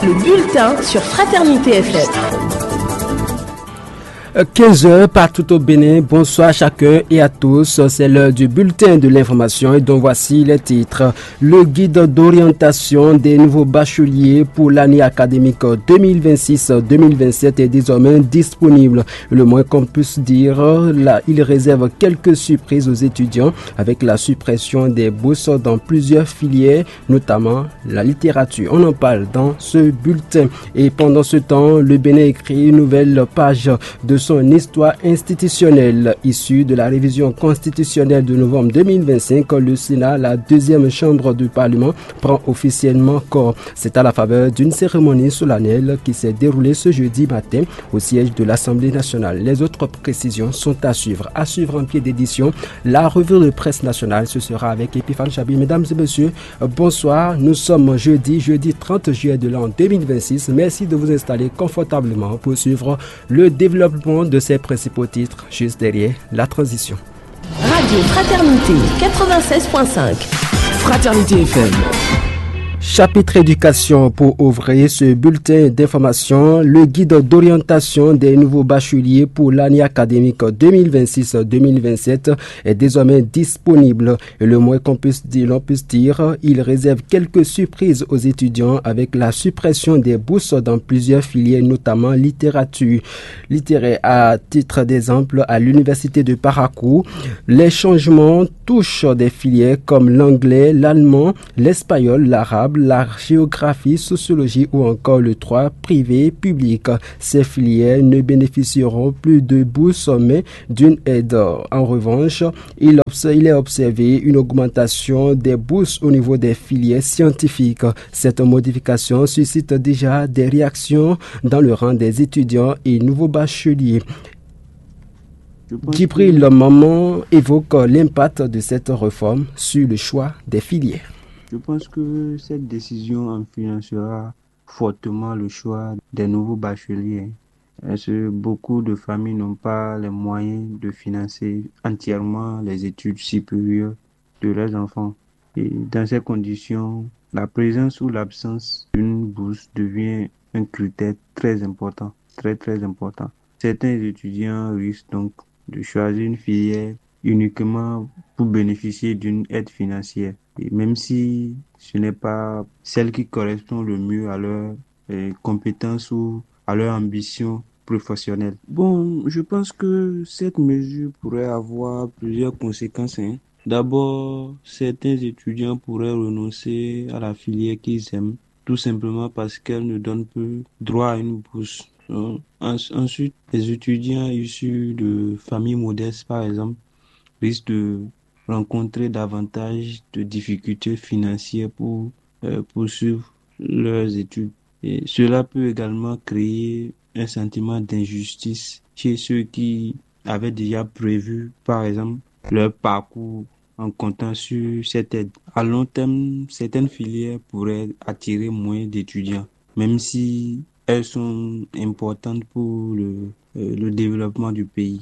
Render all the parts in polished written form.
Le bulletin sur Fraternité FM. 15h partout au Bénin, bonsoir à chacun et à tous, c'est l'heure du bulletin de l'information et dont voici les titres. Le guide d'orientation des nouveaux bacheliers pour l'année académique 2026-2027 est désormais disponible. Le moins qu'on puisse dire, là, il réserve quelques surprises aux étudiants avec la suppression des bourses dans plusieurs filières, notamment la littérature. On en parle dans ce bulletin. Et pendant ce temps, le Bénin écrit une nouvelle page de son histoire institutionnelle issue de la révision constitutionnelle de novembre 2025. Le Sénat, la deuxième chambre du Parlement, prend officiellement corps. C'est à la faveur d'une cérémonie solennelle qui s'est déroulée ce jeudi matin au siège de l'Assemblée nationale. Les autres précisions sont à suivre. À suivre en pied d'édition, la revue de presse nationale. Ce sera avec Epiphane Chabi. Mesdames et messieurs, bonsoir. Nous sommes jeudi 30 juillet de l'an 2026. Merci de vous installer confortablement pour suivre le développement de ces principaux titres juste derrière la transition. Radio Fraternité 96.5. Fraternité FM. Chapitre éducation pour ouvrir ce bulletin d'information, le guide d'orientation des nouveaux bacheliers pour l'année académique 2026-2027 est désormais disponible. Et le moins qu'on puisse dire, il réserve quelques surprises aux étudiants avec la suppression des bourses dans plusieurs filières, notamment littérature. Littéraire, à titre d'exemple, à l'université de Parakou, les changements touchent des filières comme l'anglais, l'allemand, l'espagnol, l'arabe, la géographie, sociologie ou encore le droit privé public. Ces filières ne bénéficieront plus de bourses mais d'une aide. En revanche, il est observé une augmentation des bourses au niveau des filières scientifiques. Cette modification suscite déjà des réactions dans le rang des étudiants et nouveaux bacheliers. Djibril Maman évoque l'impact de cette réforme sur le choix des filières. Je pense que cette décision influencera fortement le choix des nouveaux bacheliers. Parce que beaucoup de familles n'ont pas les moyens de financer entièrement les études supérieures de leurs enfants. Et dans ces conditions, la présence ou l'absence d'une bourse devient un critère très important, très important. Certains étudiants risquent donc de choisir une filière uniquement pour bénéficier d'une aide financière. Et même si ce n'est pas celle qui correspond le mieux à leurs compétences ou à leur ambition professionnelle. Bon, je pense que cette mesure pourrait avoir plusieurs conséquences. D'abord, certains étudiants pourraient renoncer à la filière qu'ils aiment, tout simplement parce qu'elle ne donne plus droit à une bourse. Ensuite, les étudiants issus de familles modestes, par exemple, risquent de rencontrer davantage de difficultés financières pour poursuivre leurs études. Et cela peut également créer un sentiment d'injustice chez ceux qui avaient déjà prévu, par exemple, leur parcours en comptant sur cette aide. À long terme, certaines filières pourraient attirer moins d'étudiants, même si elles sont importantes pour le développement du pays.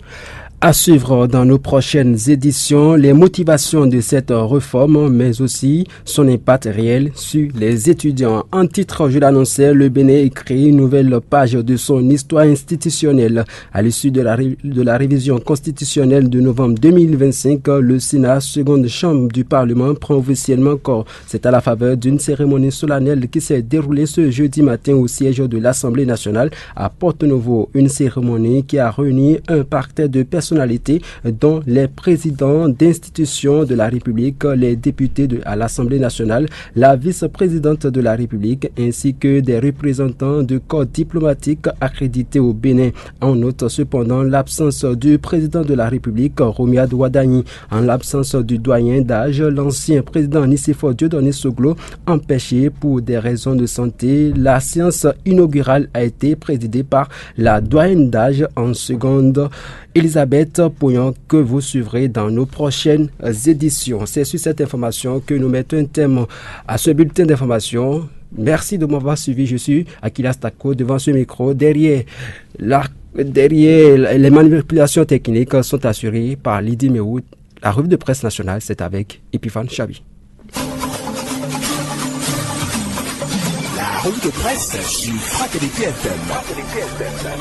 À suivre dans nos prochaines éditions, les motivations de cette réforme, mais aussi son impact réel sur les étudiants. En titre, je l'annonçais, le Bénin écrit une nouvelle page de son histoire institutionnelle. À l'issue de la révision constitutionnelle de novembre 2025, le Sénat, seconde chambre du Parlement, prend officiellement corps. C'est à la faveur d'une cérémonie solennelle qui s'est déroulée ce jeudi matin au siège de l'Assemblée nationale à Porto-Novo. Une cérémonie qui a réuni un parterre de personnalités dont les présidents d'institutions de la République, les députés à l'Assemblée nationale, la vice-présidente de la République ainsi que des représentants de corps diplomatiques accrédités au Bénin. On note cependant l'absence du président de la République, Romiad Ouadani. En l'absence du doyen d'âge, l'ancien président Nicéphore Dieudonné Soglo, empêché pour des raisons de santé, la séance inaugurale a été présidée par la doyenne d'âge en seconde, Elisabeth Pouillon, que vous suivrez dans nos prochaines éditions. C'est sur cette information que nous mettons un thème à ce bulletin d'information. Merci de m'avoir suivi. Je suis Akilas Tako devant ce micro. Derrière les manipulations techniques sont assurées par Lydie Mehout. La revue de presse nationale, c'est avec Epiphane Chabi. revue de presse sur Fraternité FM.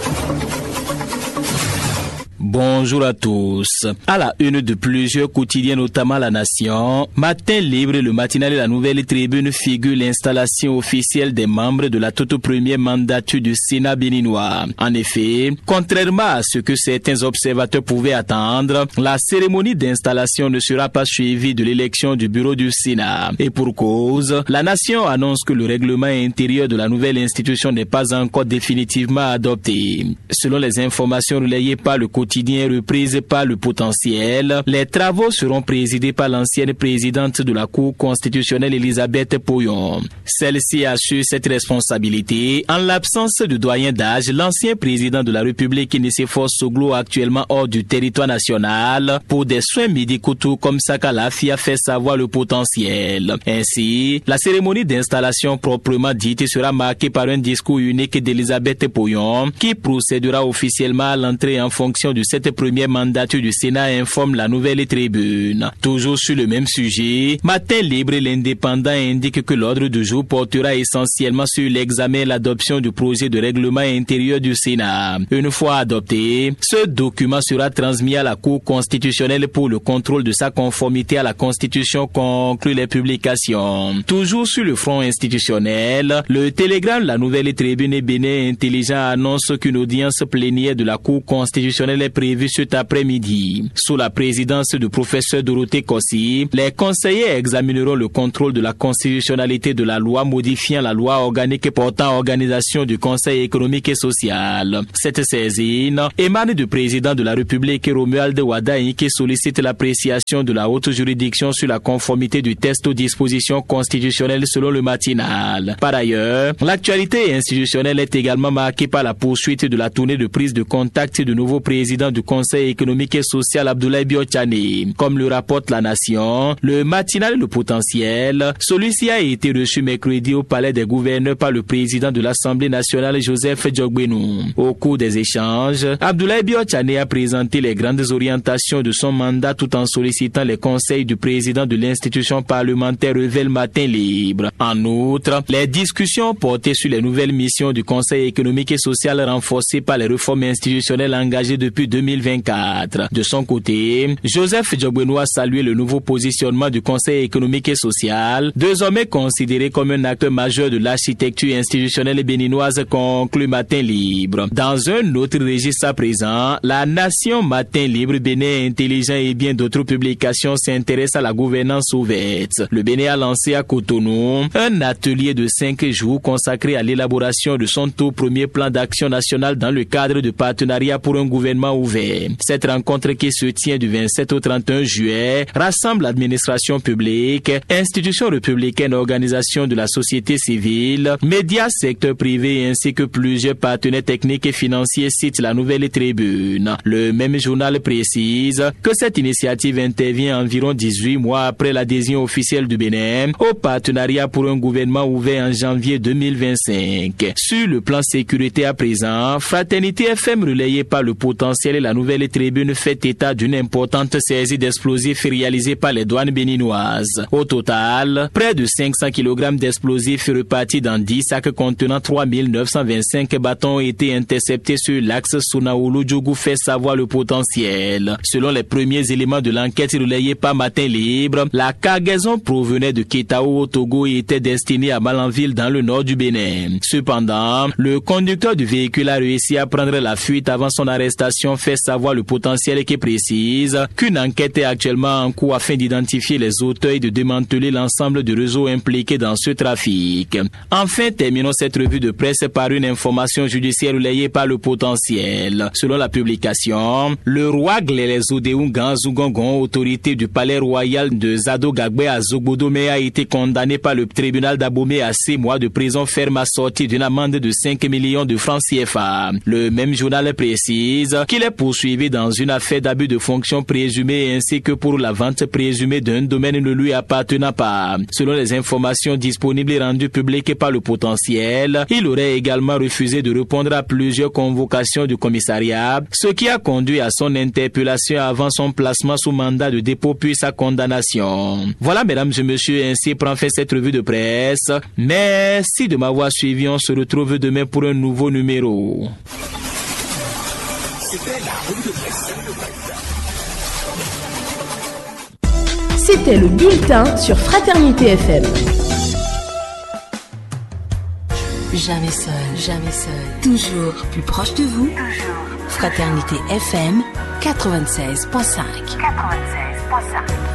Bonjour à tous. À la une de plusieurs quotidiens, notamment La Nation, Matin Libre, le matinal et la Nouvelle Tribune figure l'installation officielle des membres de la toute première mandature du Sénat béninois. En effet, contrairement à ce que certains observateurs pouvaient attendre, la cérémonie d'installation ne sera pas suivie de l'élection du bureau du Sénat. Et pour cause, La Nation annonce que le règlement intérieur de la nouvelle institution n'est pas encore définitivement adopté. Selon les informations relayées par le quotidien reprise par le Potentiel, les travaux seront présidés par l'ancienne présidente de la Cour constitutionnelle Elisabeth Poyon. Celle-ci assure cette responsabilité en l'absence de doyen d'âge, l'ancien président de la République Nicéphore Soglo, actuellement hors du territoire national pour des soins médicaux, tout comme Saka Lafi a fait savoir le Potentiel. Ainsi, la cérémonie d'installation proprement dite sera marquée par un discours unique d'Elisabeth Poyon qui procédera officiellement à l'entrée en fonction de cette première mandature du Sénat, informe la Nouvelle Tribune. Toujours sur le même sujet, Matin Libre, l'Indépendant indique que l'ordre du jour portera essentiellement sur l'examen et l'adoption du projet de règlement intérieur du Sénat. Une fois adopté, ce document sera transmis à la Cour constitutionnelle pour le contrôle de sa conformité à la Constitution, conclut les publications. Toujours sur le front institutionnel, le Télégramme, la Nouvelle Tribune et Bénin Intelligent annonce qu'une audience plénière de la Cour constitutionnelle est prévu cet après-midi. Sous la présidence du professeur Dorothée Kossi, les conseillers examineront le contrôle de la constitutionnalité de la loi modifiant la loi organique portant organisation du Conseil économique et social. Cette saisine émane du président de la République Romuald Wadaï qui sollicite l'appréciation de la haute juridiction sur la conformité du texte aux dispositions constitutionnelles selon le matinal. Par ailleurs, l'actualité institutionnelle est également marquée par la poursuite de la tournée de prise de contact du nouveau président du Conseil économique et social Abdoulaye Biotchane. Comme le rapporte La Nation, le matinal Le Potentiel, celui-ci a été reçu mercredi au palais des gouverneurs par le président de l'Assemblée nationale Joseph Djogbenou. Au cours des échanges, Abdoulaye Biotchane a présenté les grandes orientations de son mandat tout en sollicitant les conseils du président de l'institution parlementaire Revel Matin Libre. En outre, les discussions portaient sur les nouvelles missions du Conseil économique et social renforcées par les réformes institutionnelles engagées depuis 2024. De son côté, Joseph Djogbenou a salué le nouveau positionnement du Conseil économique et social, désormais considéré comme un acteur majeur de l'architecture institutionnelle béninoise, conclut Matin Libre. Dans un autre registre à présent, La Nation, Matin Libre, Bénin Intelligent et bien d'autres publications s'intéressent à la gouvernance ouverte. Le Bénin a lancé à Cotonou un atelier de 5 jours consacré à l'élaboration de son tout premier plan d'action national dans le cadre de partenariat pour un gouvernement ouvert. Cette rencontre qui se tient du 27 au 31 juillet rassemble l'administration publique, institutions républicaines, organisations de la société civile, médias, secteur privé ainsi que plusieurs partenaires techniques et financiers, cite la Nouvelle Tribune. Le même journal précise que cette initiative intervient environ 18 mois après l'adhésion officielle du Bénin au partenariat pour un gouvernement ouvert en janvier 2025. Sur le plan sécurité à présent, Fraternité FM relayée par le Potentiel et la Nouvelle Tribune fait état d'une importante saisie d'explosifs réalisée par les douanes béninoises. Au total, près de 500 kg d'explosifs repartis dans 10 sacs contenant 3925 bâtons ont été interceptés sur l'axe Sunaoulou-Djougou, fait savoir le Potentiel. Selon les premiers éléments de l'enquête relayée par Matin Libre, la cargaison provenait de Kétao au Togo et était destinée à Malanville dans le nord du Bénin. Cependant, le conducteur du véhicule a réussi à prendre la fuite avant son arrestation, fait savoir le Potentiel qui précise qu'une enquête est actuellement en cours afin d'identifier les auteurs et de démanteler l'ensemble du réseau impliqué dans ce trafic. Enfin, terminons cette revue de presse par une information judiciaire relayée par le Potentiel. Selon la publication, le roi Glelezodeungan Zougongon, autorité du palais royal de Zado Gagbe à Zogbodomé, a été condamné par le tribunal d'Abomey à 6 mois de prison ferme assortie d'une amende de 5 millions de francs CFA. Le même journal précise qu'il est poursuivi dans une affaire d'abus de fonction présumé ainsi que pour la vente présumée d'un domaine ne lui appartenant pas. Selon les informations disponibles et rendues publiques par le potentiel, il aurait également refusé de répondre à plusieurs convocations du commissariat, ce qui a conduit à son interpellation avant son placement sous mandat de dépôt puis sa condamnation. Voilà, mesdames et messieurs, ainsi prend fin cette revue de presse. Merci de m'avoir suivi. On se retrouve demain pour un nouveau numéro. C'était le bulletin sur Fraternité FM. Jamais seul, jamais seul. Toujours plus proche de vous. Fraternité FM 96.5.